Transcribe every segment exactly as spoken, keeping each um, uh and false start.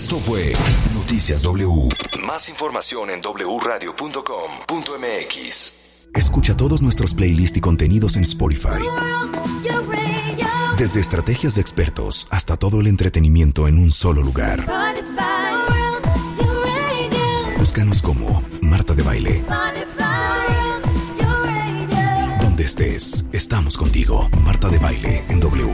Esto fue Noticias W. Más información en doble u radio punto com punto m x. Escucha todos nuestros playlists y contenidos en Spotify. Desde estrategias de expertos hasta todo el entretenimiento en un solo lugar. Búscanos como Marta de Baile. Donde estés, estamos contigo. Marta de Baile en W.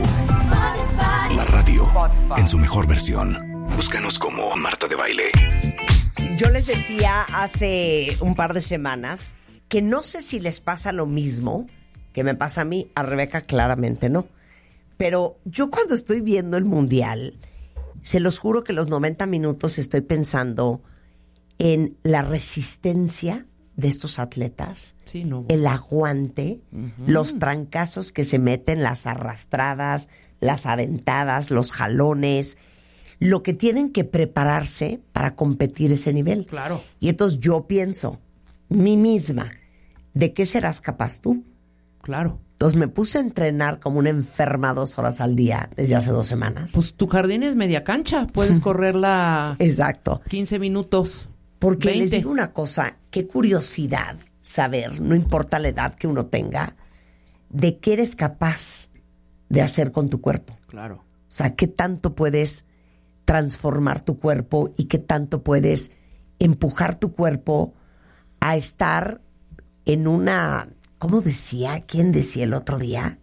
La radio en su mejor versión. Búscanos como Marta de Baile. Yo les decía hace un par de semanas que no sé si les pasa lo mismo que me pasa a mí, a Rebeca claramente no. Pero yo cuando estoy viendo el Mundial, se los juro que los noventa minutos estoy pensando en la resistencia de estos atletas, sí, no. el aguante, uh-huh. los trancazos que se meten, las arrastradas, las aventadas, los jalones, lo que tienen que prepararse para competir ese nivel. Claro. Y entonces yo pienso, mí misma, ¿de qué serás capaz tú? Claro. Entonces me puse a entrenar como una enferma dos horas al día desde hace dos semanas. Pues tu jardín es media cancha, puedes correrla. Exacto. quince minutos. Porque veinte. Les digo una cosa, qué curiosidad saber, no importa la edad que uno tenga, de qué eres capaz de hacer con tu cuerpo. Claro. O sea, qué tanto puedes transformar tu cuerpo y qué tanto puedes empujar tu cuerpo a estar en una... ¿Cómo decía? ¿Quién decía el otro día?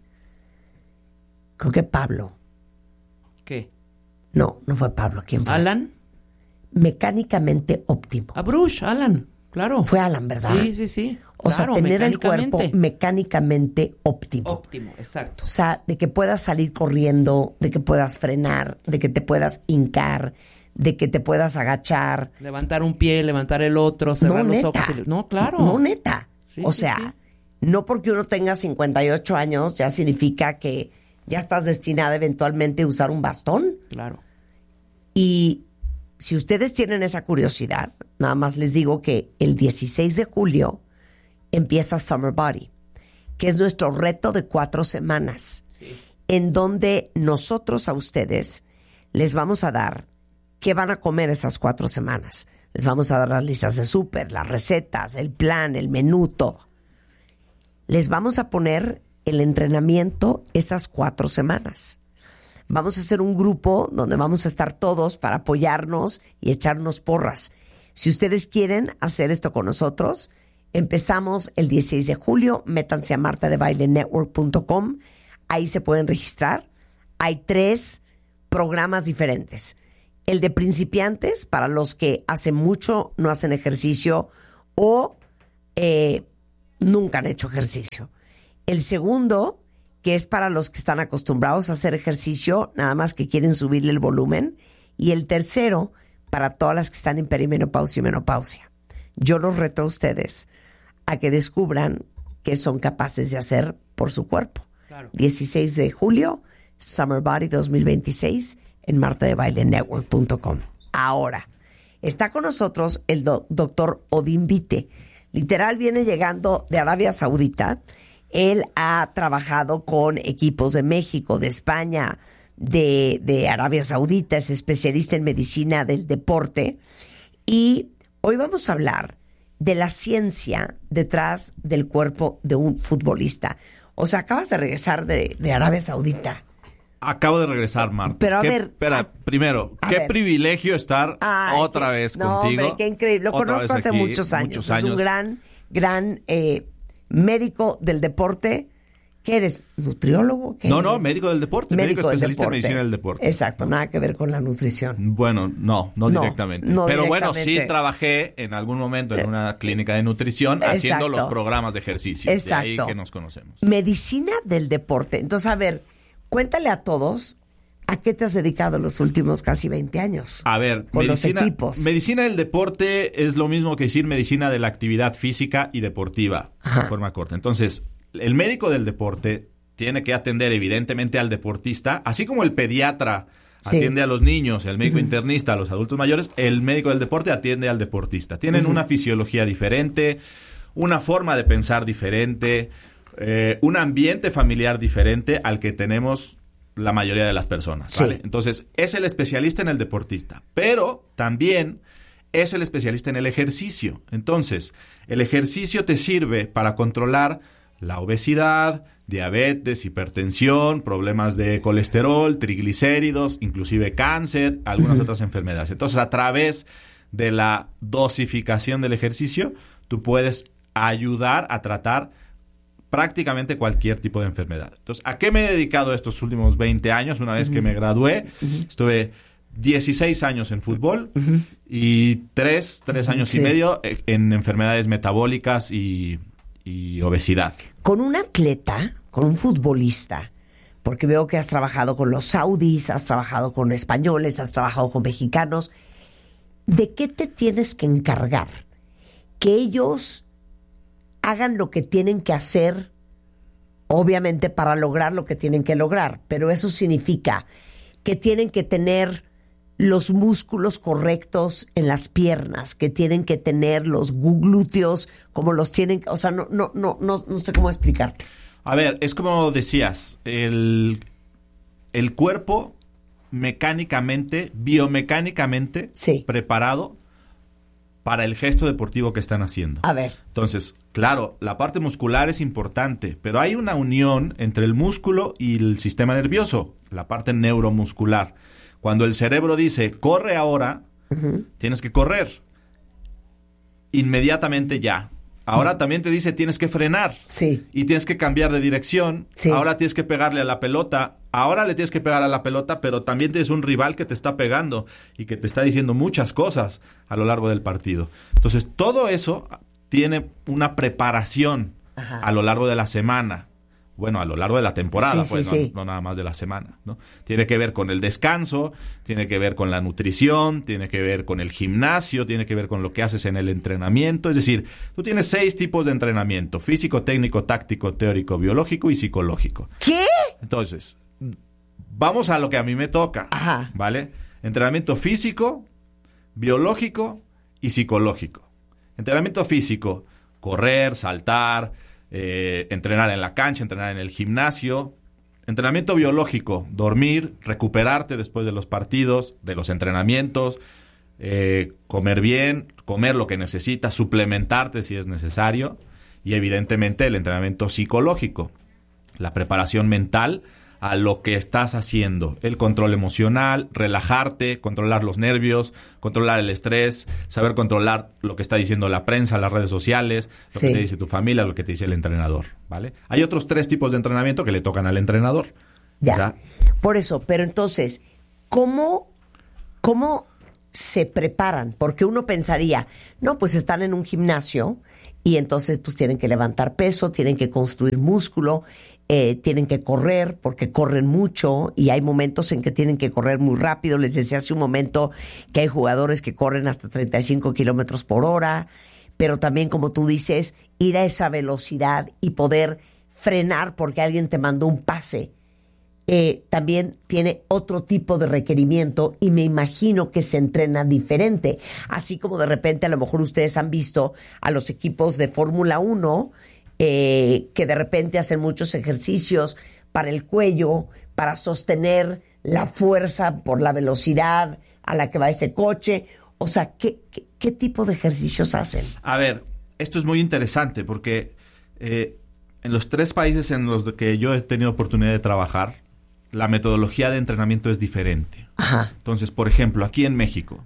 Creo que Pablo. ¿Qué? No, no fue Pablo. ¿Quién fue? ¿Alan? Mecánicamente óptimo. A Bruce, Alan, claro. Fue Alan, ¿verdad? Sí, sí, sí. O claro, sea, tener el cuerpo mecánicamente óptimo. Óptimo, exacto. O sea, de que puedas salir corriendo, de que puedas frenar, de que te puedas hincar, de que te puedas agachar. Levantar un pie, levantar el otro, cerrar no, los neta. ojos. Y... No, claro. No, neta. Sí, o sí, sea, sí. no porque uno tenga cincuenta y ocho años ya significa que ya estás destinada eventualmente a usar un bastón. Claro. Y si ustedes tienen esa curiosidad, nada más les digo que el dieciséis de julio empieza Summer Body, que es nuestro reto de cuatro semanas, sí. en donde nosotros a ustedes les vamos a dar qué van a comer esas cuatro semanas. Les vamos a dar las listas de súper, las recetas, el plan, el menú, todo. Les vamos a poner el entrenamiento esas cuatro semanas. Vamos a hacer un grupo donde vamos a estar todos para apoyarnos y echarnos porras. Si ustedes quieren hacer esto con nosotros, empezamos el dieciséis de julio. Métanse a marta de baile network punto com. Ahí se pueden registrar. Hay tres programas diferentes. El de principiantes, para los que hace mucho no hacen ejercicio o eh, nunca han hecho ejercicio. El segundo, que es para los que están acostumbrados a hacer ejercicio, nada más que quieren subirle el volumen. Y el tercero, para todas las que están en perimenopausia y menopausia. Yo los reto a ustedes a que descubran qué son capaces de hacer por su cuerpo. Claro. dieciséis de julio, Summer Body dos mil veintiséis, en marta de baile network punto com. Ahora, está con nosotros el do- doctor Odín Vite. Literal viene llegando de Arabia Saudita. Él ha trabajado con equipos de México, de España, de, de Arabia Saudita, es especialista en medicina del deporte. Y hoy vamos a hablar de la ciencia detrás del cuerpo de un futbolista. O sea, acabas de regresar de, de Arabia Saudita. Acabo de regresar, Marta. Pero a ¿Qué, ver... Espera, a, primero, a qué ver. privilegio estar Ay, otra qué, vez no, contigo. Hombre, qué increíble. Lo otra conozco hace aquí, muchos años. muchos Es años. un gran, gran eh, médico del deporte. ¿Qué eres? ¿Nutriólogo? ¿Qué No, eres? no, médico del deporte. Médico, del especialista deporte. en medicina del deporte. Exacto, nada que ver con la nutrición. Bueno, no, no, No, directamente. no Pero directamente. bueno, sí trabajé en algún momento en una clínica de nutrición Exacto. haciendo los programas de ejercicio. Exacto. De ahí que nos conocemos. Medicina del deporte. Entonces, a ver, cuéntale a todos a qué te has dedicado los últimos casi veinte años. A ver, con medicina, los equipos. medicina del deporte es lo mismo que decir medicina de la actividad física y deportiva, Ajá. de forma corta. Entonces, el médico del deporte tiene que atender evidentemente al deportista, así como el pediatra Sí. atiende a los niños, el médico Uh-huh. internista a los adultos mayores, el médico del deporte atiende al deportista. Tienen Uh-huh. una fisiología diferente, una forma de pensar diferente, eh, un ambiente familiar diferente al que tenemos la mayoría de las personas, Sí. ¿vale? Entonces, es el especialista en el deportista, pero también es el especialista en el ejercicio. Entonces, el ejercicio te sirve para controlar la obesidad, diabetes, hipertensión, problemas de colesterol, triglicéridos, inclusive cáncer, algunas uh-huh. otras enfermedades. Entonces, a través de la dosificación del ejercicio, tú puedes ayudar a tratar prácticamente cualquier tipo de enfermedad. Entonces, ¿a qué me he dedicado estos últimos veinte años? Una vez uh-huh. que me gradué, uh-huh. estuve dieciséis años en fútbol uh-huh. y tres, tres años sí. y medio en enfermedades metabólicas y, y obesidad. Con un atleta, con un futbolista, porque veo que has trabajado con los saudis, has trabajado con españoles, has trabajado con mexicanos, ¿de qué te tienes que encargar? Que ellos hagan lo que tienen que hacer, obviamente para lograr lo que tienen que lograr, pero eso significa que tienen que tener los músculos correctos en las piernas, que tienen que tener los glúteos como los tienen, o sea, no, no, no, no, no sé cómo explicarte. A ver, es como decías, el, el cuerpo mecánicamente, biomecánicamente sí. preparado para el gesto deportivo que están haciendo. A ver. Entonces, claro, la parte muscular es importante, pero hay una unión entre el músculo y el sistema nervioso, la parte neuromuscular. Cuando el cerebro dice, corre ahora, uh-huh. tienes que correr. Inmediatamente ya. Ahora uh-huh. también te dice, tienes que frenar. Sí. Y tienes que cambiar de dirección. Sí. Ahora tienes que pegarle a la pelota. Ahora le tienes que pegar a la pelota, pero también tienes un rival que te está pegando y que te está diciendo muchas cosas a lo largo del partido. Entonces, todo eso tiene una preparación Ajá. a lo largo de la semana. Bueno, a lo largo de la temporada, sí, pues, sí, no, sí. no nada más de la semana, ¿no? Tiene que ver con el descanso, tiene que ver con la nutrición, tiene que ver con el gimnasio, tiene que ver con lo que haces en el entrenamiento. Es decir, tú tienes seis tipos de entrenamiento: físico, técnico, táctico, teórico, biológico y psicológico. ¿Qué? Entonces, vamos a lo que a mí me toca, Ajá. ¿vale? Entrenamiento físico, biológico y psicológico. Entrenamiento físico, correr, saltar, Eh, entrenar en la cancha, entrenar en el gimnasio. Entrenamiento biológico, dormir, recuperarte después de los partidos, de los entrenamientos, eh, comer bien, comer lo que necesitas, suplementarte si es necesario, y evidentemente el entrenamiento psicológico, la preparación mental a lo que estás haciendo, el control emocional, relajarte, controlar los nervios, controlar el estrés, saber controlar lo que está diciendo la prensa, las redes sociales, lo sí. que te dice tu familia, lo que te dice el entrenador, ¿vale? Hay otros tres tipos de entrenamiento que le tocan al entrenador. Ya, o sea, por eso, pero entonces, ¿cómo, cómo se preparan? Porque uno pensaría, no, pues están en un gimnasio y entonces pues tienen que levantar peso, tienen que construir músculo, eh, tienen que correr porque corren mucho y hay momentos en que tienen que correr muy rápido. Les decía hace un momento que hay jugadores que corren hasta treinta y cinco kilómetros por hora, pero también, como tú dices, ir a esa velocidad y poder frenar porque alguien te mandó un pase. Eh, también tiene otro tipo de requerimiento y me imagino que se entrena diferente. Así como de repente a lo mejor ustedes han visto a los equipos de Fórmula uno eh, que de repente hacen muchos ejercicios para el cuello, para sostener la fuerza por la velocidad a la que va ese coche. O sea, ¿qué, qué, qué tipo de ejercicios hacen? A ver, esto es muy interesante porque eh, en los tres países en los que yo he tenido oportunidad de trabajar, la metodología de entrenamiento es diferente. Ajá. Entonces, por ejemplo, aquí en México,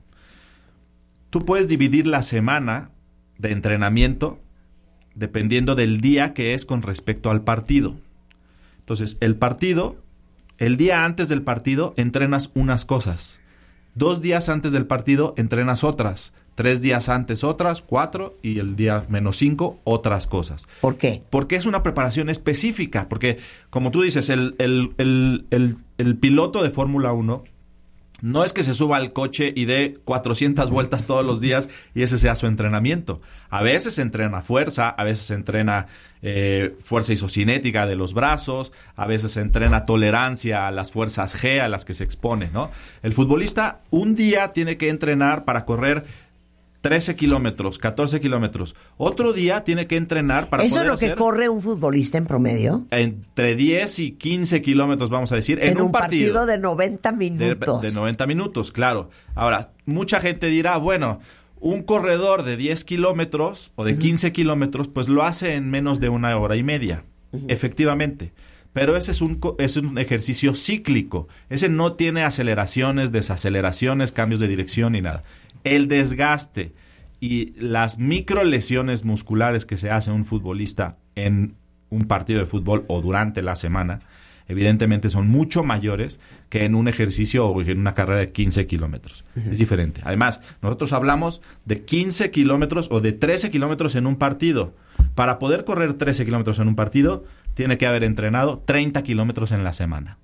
tú puedes dividir la semana de entrenamiento dependiendo del día que es con respecto al partido. Entonces, el partido, el día antes del partido, entrenas unas cosas. Dos días antes del partido, entrenas otras. Tres días antes otras, cuatro, y el día menos cinco, otras cosas. ¿Por qué? Porque es una preparación específica. Porque, como tú dices, el, el, el, el, el piloto de Fórmula uno no es que se suba al coche y dé cuatrocientas vueltas todos los días y ese sea su entrenamiento. A veces se entrena fuerza, a veces se entrena eh, fuerza isocinética de los brazos, a veces se entrena tolerancia a las fuerzas G a las que se expone, ¿no? El futbolista un día tiene que entrenar para correr trece kilómetros, catorce kilómetros. Otro día tiene que entrenar para ¿Eso poder es lo que hacer corre un futbolista en promedio? entre diez y quince kilómetros, vamos a decir, en, En un, un partido. partido de noventa minutos. De, de noventa minutos, claro. Ahora, mucha gente dirá, bueno, un corredor de diez kilómetros o de quince kilómetros, pues lo hace en menos de una hora y media. Uh-huh. Efectivamente. Pero ese es un, es un ejercicio cíclico. Ese no tiene aceleraciones, desaceleraciones, cambios de dirección ni nada. El desgaste y las micro lesiones musculares que se hace un futbolista en un partido de fútbol o durante la semana, evidentemente son mucho mayores que en un ejercicio o en una carrera de quince kilómetros. Uh-huh. Es diferente. Además, nosotros hablamos de quince kilómetros o de trece kilómetros en un partido. Para poder correr trece kilómetros en un partido, tiene que haber entrenado treinta kilómetros en la semana.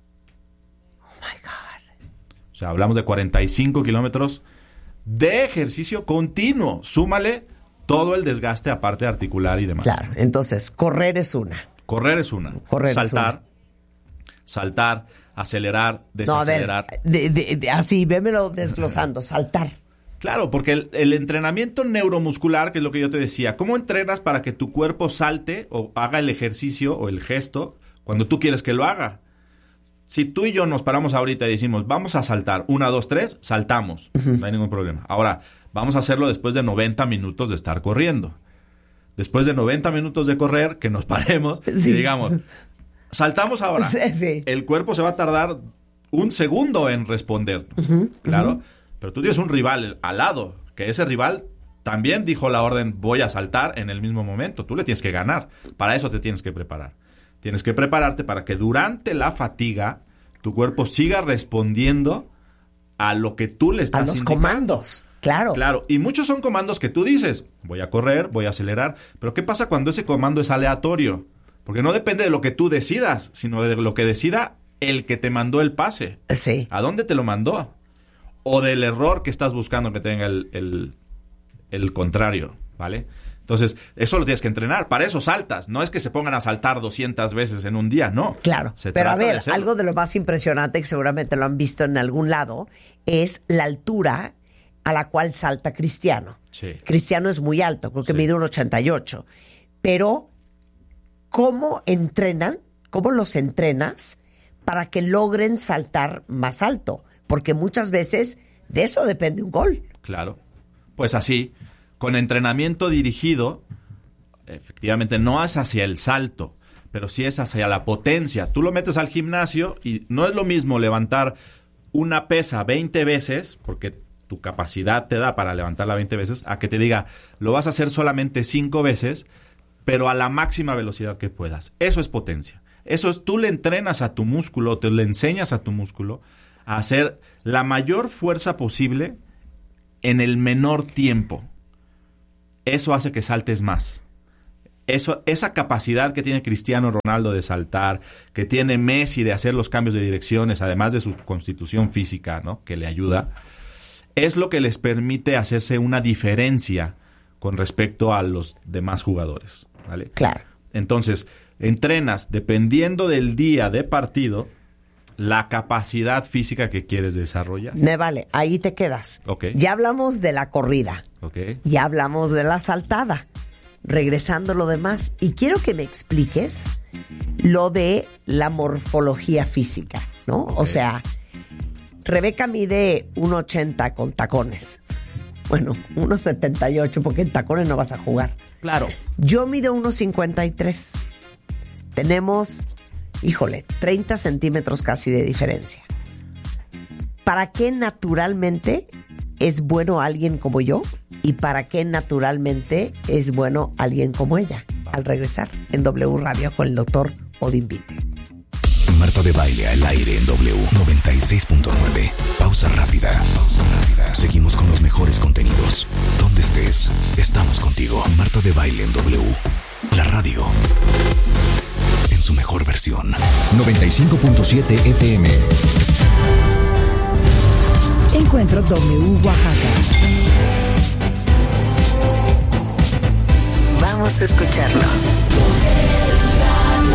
Oh my God. O sea, hablamos de cuarenta y cinco kilómetros de ejercicio continuo. Súmale todo el desgaste aparte articular y demás. Claro, entonces, correr es una. Correr es una. Correr saltar, es una. Saltar, acelerar, desacelerar. No, a ver, de, de, de, así, vémelo desglosando, saltar. Claro, porque el, el entrenamiento neuromuscular, que es lo que yo te decía, ¿cómo entrenas para que tu cuerpo salte o haga el ejercicio o el gesto cuando tú quieres que lo haga? Si tú y yo nos paramos ahorita y decimos, vamos a saltar, una, dos, tres, saltamos, uh-huh. No hay ningún problema. Ahora, vamos a hacerlo después de noventa minutos de estar corriendo. Después de noventa minutos de correr, que nos paremos sí. Y digamos, saltamos ahora. Sí, sí. El cuerpo se va a tardar un segundo en respondernos, uh-huh. Claro. Uh-huh. Pero tú tienes un rival al lado, que ese rival también dijo la orden, voy a saltar en el mismo momento. Tú le tienes que ganar. Para eso te tienes que preparar. Tienes que prepararte para que durante la fatiga tu cuerpo siga respondiendo a lo que tú le estás a los indicando. Comandos, claro. Claro, y muchos son comandos que tú dices, voy a correr, voy a acelerar. Pero ¿qué pasa cuando ese comando es aleatorio? Porque no depende de lo que tú decidas, sino de lo que decida el que te mandó el pase. Sí. ¿A dónde te lo mandó? O del error que estás buscando que tenga el, el, el contrario, ¿vale? Entonces, eso lo tienes que entrenar. Para eso saltas. No es que se pongan a saltar doscientas veces en un día, no. Claro, se pero a ver, de algo de lo más impresionante, que seguramente lo han visto en algún lado, es la altura a la cual salta Cristiano. Sí. Cristiano es muy alto, creo que sí. Mide un ochenta y ocho. Pero, ¿cómo entrenan? ¿Cómo los entrenas para que logren saltar más alto? Porque muchas veces de eso depende un gol. Claro. Pues así, con entrenamiento dirigido, efectivamente no es hacia el salto, pero sí es hacia la potencia. Tú lo metes al gimnasio y no es lo mismo levantar una pesa veinte veces, porque tu capacidad te da para levantarla veinte veces, a que te diga, lo vas a hacer solamente cinco veces, pero a la máxima velocidad que puedas. Eso es potencia. Eso es, tú le entrenas a tu músculo, te le enseñas a tu músculo a hacer la mayor fuerza posible en el menor tiempo. Eso hace que saltes más. Eso, esa capacidad que tiene Cristiano Ronaldo de saltar, que tiene Messi de hacer los cambios de direcciones, además de su constitución física, ¿no?, que le ayuda, es lo que les permite hacerse una diferencia con respecto a los demás jugadores, ¿vale? Claro. Entonces, entrenas dependiendo del día de partido la capacidad física que quieres desarrollar. Me vale, ahí te quedas. Okay. Ya hablamos de la corrida. Okay. Ya hablamos de la saltada. Regresando lo demás. Y quiero que me expliques lo de la morfología física, ¿no? Okay. O sea, Rebeca mide uno ochenta con tacones. Bueno, uno setenta y ocho porque en tacones no vas a jugar. Claro. Yo mido uno cincuenta y tres. Tenemos, híjole, treinta centímetros casi de diferencia. ¿Para qué naturalmente es bueno alguien como yo? ¿Y para qué naturalmente es bueno alguien como ella? Al regresar en W Radio con el doctor Odinvite. Marta de Baile al aire en W noventa y seis punto nueve. Pausa rápida. Pausa rápida. Seguimos con los mejores contenidos. Donde estés, estamos contigo. Marta de Baile en W. La radio en su mejor versión. noventa y cinco punto siete F M. Encuentro W Oaxaca. Vamos a escucharlos.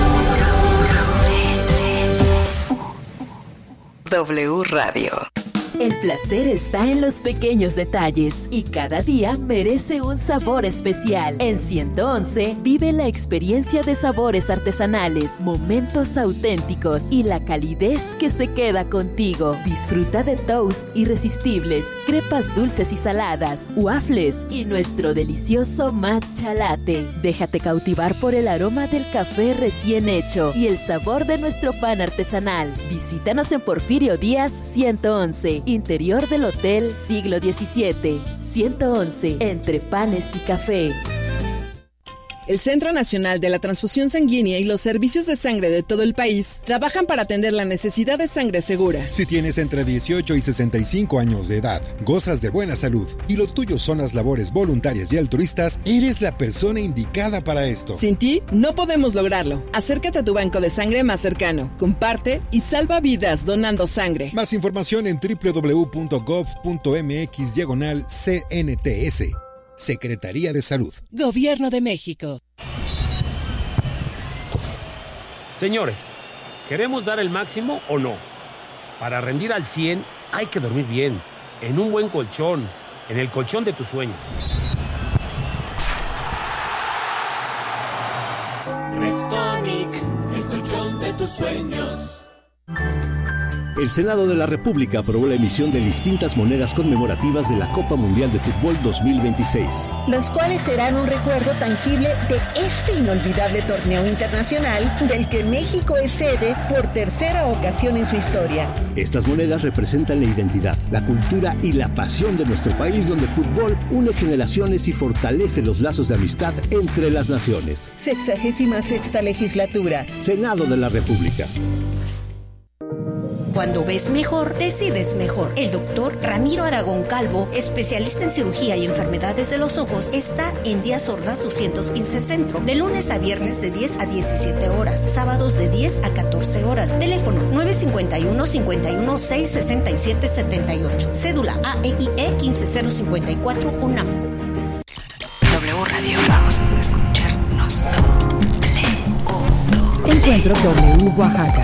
W Radio. El placer está en los pequeños detalles y cada día merece un sabor especial. En ciento once vive la experiencia de sabores artesanales, momentos auténticos y la calidez que se queda contigo. Disfruta de toast irresistibles, crepas dulces y saladas, waffles y nuestro delicioso matcha latte. Déjate cautivar por el aroma del café recién hecho y el sabor de nuestro pan artesanal. Visítanos en Porfirio Díaz ciento once. Interior del Hotel Siglo diecisiete. ciento once, entre panes y café. El Centro Nacional de la Transfusión Sanguínea y los servicios de sangre de todo el país trabajan para atender la necesidad de sangre segura. Si tienes entre dieciocho y sesenta y cinco años de edad, gozas de buena salud y lo tuyo son las labores voluntarias y altruistas, eres la persona indicada para esto. Sin ti, no podemos lograrlo. Acércate a tu banco de sangre más cercano, comparte y salva vidas donando sangre. Más información en doble u doble u doble u punto gov punto mx diagonal C N T S. Secretaría de Salud. Gobierno de México. Señores, ¿queremos dar el máximo o no? Para rendir al cien hay que dormir bien, en un buen colchón, en el colchón de tus sueños. Restonic, el colchón de tus sueños. El Senado de la República aprobó la emisión de distintas monedas conmemorativas de la Copa Mundial de Fútbol dos mil veintiséis. Las cuales serán un recuerdo tangible de este inolvidable torneo internacional del que México es sede por tercera ocasión en su historia. Estas monedas representan la identidad, la cultura y la pasión de nuestro país, donde el fútbol une generaciones y fortalece los lazos de amistad entre las naciones. Sexagésima sexta legislatura. Senado de la República. Cuando ves mejor, decides mejor. El doctor Ramiro Aragón Calvo, especialista en cirugía y enfermedades de los ojos, está en Díaz Ordaz doscientos quince Centro, de lunes a viernes de diez a diecisiete horas, sábados de diez a catorce horas. Teléfono nueve cinco uno, cinco uno seis, seis siete siete ocho. Cédula A E I E uno cinco cero cinco cuatro UNAM. W Radio, vamos a escucharnos. W. Encuentro W Oaxaca.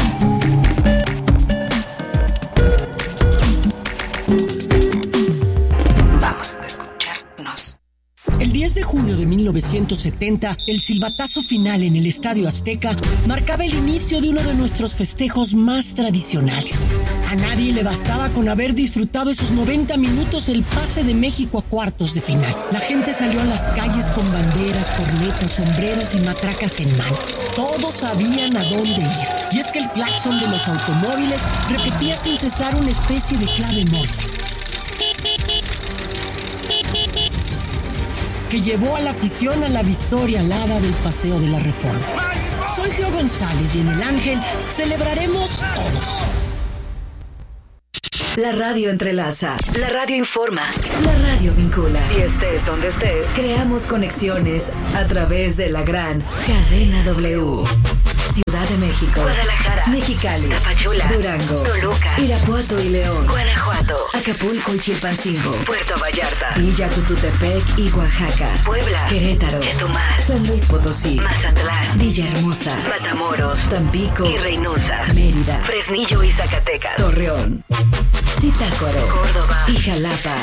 El diez de junio de mil novecientos setenta, el silbatazo final en el Estadio Azteca marcaba el inicio de uno de nuestros festejos más tradicionales. A nadie le bastaba con haber disfrutado esos noventa minutos el pase de México a cuartos de final. La gente salió a las calles con banderas, cornetas, sombreros y matracas en mano. Todos sabían a dónde ir. Y es que el claxon de los automóviles repetía sin cesar una especie de clave morse, que llevó a la afición a la victoria alada del Paseo de la Reforma. Soy Gio González y en El Ángel celebraremos todos. La radio entrelaza, la radio informa, la radio vincula. Y estés donde estés, creamos conexiones a través de la gran cadena W. Ciudad de México, Guadalajara, Mexicali, Tapachula, Durango, Toluca, Irapuato y León, Guanajuato, Acapulco y Chilpancingo, Puerto Vallarta, Villa Tututepec y Oaxaca, Puebla, Querétaro, Chetumal, San Luis Potosí, Mazatlán, Villahermosa, Matamoros, Tampico y Reynosa, Mérida, Fresnillo y Zacatecas, Torreón, Zitácuaro, Córdoba y Jalapa.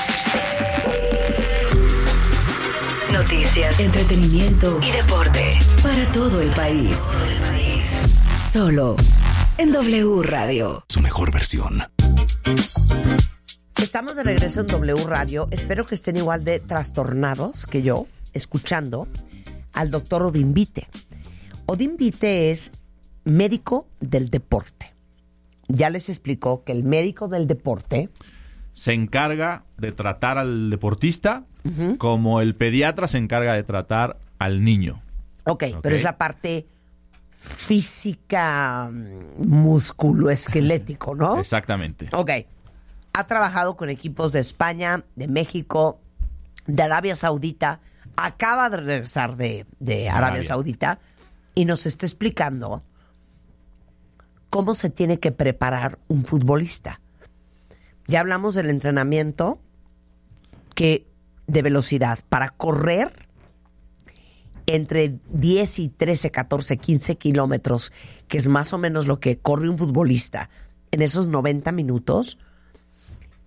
Noticias, entretenimiento y deporte para todo el país. Solo en W Radio. Su mejor versión. Estamos de regreso en W Radio. Espero que estén igual de trastornados que yo, escuchando al doctor Odín Vite. Odín Vite es médico del deporte. Ya les explicó que el médico del deporte se encarga de tratar al deportista, uh-huh, como el pediatra se encarga de tratar al niño. Ok, okay, pero es la parte física, musculoesquelético, ¿no? Exactamente. Ok. Ha trabajado con equipos de España, de México, de Arabia Saudita. Acaba de regresar de, de Arabia, Arabia Saudita y nos está explicando cómo se tiene que preparar un futbolista. Ya hablamos del entrenamiento que de velocidad para correr entre diez y trece, catorce, quince kilómetros, que es más o menos lo que corre un futbolista en esos noventa minutos.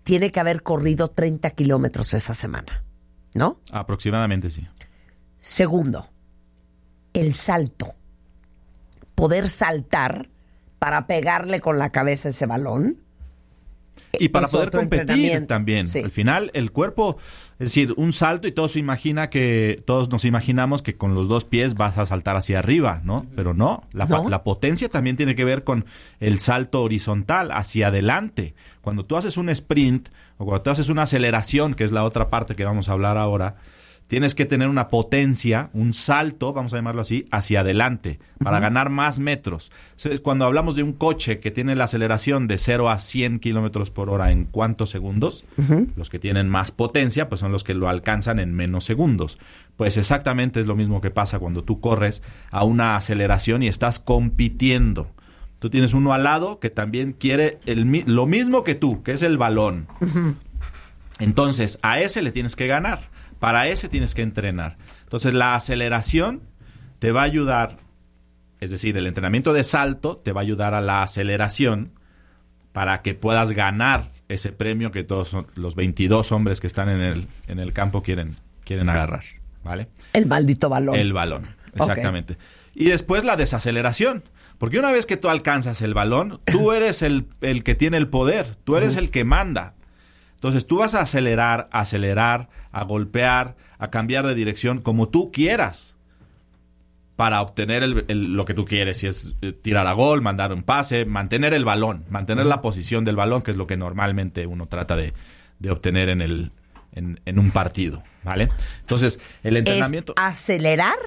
tiene que haber corrido treinta kilómetros esa semana, ¿no? Aproximadamente, sí. Segundo, el salto. Poder saltar para pegarle con la cabeza ese balón. Y para es poder otro competir también. Sí. Al final, el cuerpo, es decir, un salto y todos se imagina que, todos nos imaginamos que con los dos pies vas a saltar hacia arriba, ¿no? Pero no, la, ¿No? la potencia también tiene que ver con el salto horizontal, hacia adelante. Cuando tú haces un sprint o cuando tú haces una aceleración, que es la otra parte que vamos a hablar ahora, tienes que tener una potencia, un salto, vamos a llamarlo así, hacia adelante, para uh-huh. ganar más metros. Cuando hablamos de un coche que tiene la aceleración de cero a cien kilómetros por hora en cuántos segundos, uh-huh. los que tienen más potencia, pues son los que lo alcanzan en menos segundos. Pues exactamente es lo mismo que pasa cuando tú corres a una aceleración y estás compitiendo. Tú tienes uno al lado que también quiere el, lo mismo que tú, que es el balón. Uh-huh. Entonces, a ese le tienes que ganar. Para ese tienes que entrenar. Entonces, la aceleración te va a ayudar, es decir, el entrenamiento de salto te va a ayudar a la aceleración para que puedas ganar ese premio que todos los veintidós hombres que están en el, en el campo quieren, quieren agarrar, ¿vale? El maldito balón. El balón, exactamente. Okay. Y después la desaceleración. Porque una vez que tú alcanzas el balón, tú eres el, el que tiene el poder, tú eres uh-huh. el que manda. Entonces tú vas a acelerar, a acelerar, a golpear, a cambiar de dirección como tú quieras para obtener el, el, lo que tú quieres. Si es tirar a gol, mandar un pase, mantener el balón, mantener la posición del balón, que es lo que normalmente uno trata de, de obtener en, el, en, en un partido, ¿vale? Entonces, el entrenamiento... Es acelerar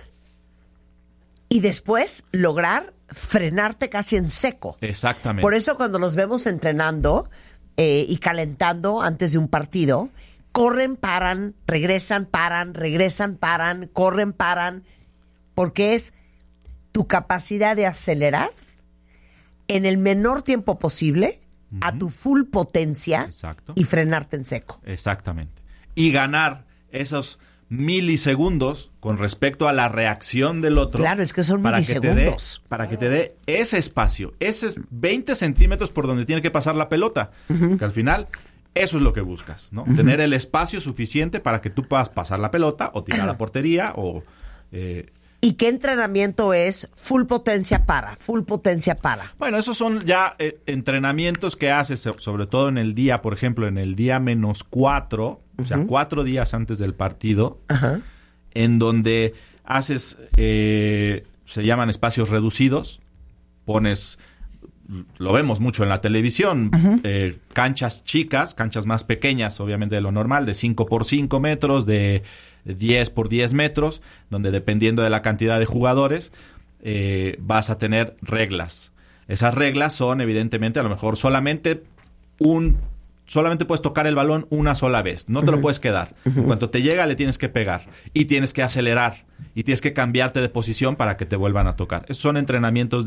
y después lograr frenarte casi en seco. Exactamente. Por eso cuando los vemos entrenando... Eh, y calentando antes de un partido, corren, paran, regresan, paran, regresan, paran, corren, paran, porque es tu capacidad de acelerar en el menor tiempo posible, uh-huh. a tu full potencia. Exacto. Y frenarte en seco. Exactamente. Y ganar esos milisegundos con respecto a la reacción del otro. Claro, es que son para milisegundos. Que te dé, para que te dé ese espacio, esos veinte centímetros por donde tiene que pasar la pelota. Uh-huh. Que al final, eso es lo que buscas, ¿no? Uh-huh. Tener el espacio suficiente para que tú puedas pasar la pelota o tirar a la portería o... Eh, ¿Y qué entrenamiento es full potencia para, full potencia para? Bueno, esos son ya eh, entrenamientos que haces, sobre todo en el día, por ejemplo, en el día menos cuatro, uh-huh. o sea, cuatro días antes del partido, uh-huh. en donde haces, eh, se llaman espacios reducidos, pones, lo vemos mucho en la televisión, uh-huh. eh, canchas chicas, canchas más pequeñas, obviamente de lo normal, de cinco por cinco metros, de diez por diez metros, donde dependiendo de la cantidad de jugadores eh, vas a tener reglas. Esas reglas son evidentemente a lo mejor solamente un solamente puedes tocar el balón una sola vez, no te uh-huh. lo puedes quedar. Uh-huh. En cuanto te llega le tienes que pegar y tienes que acelerar y tienes que cambiarte de posición para que te vuelvan a tocar. Esos son entrenamientos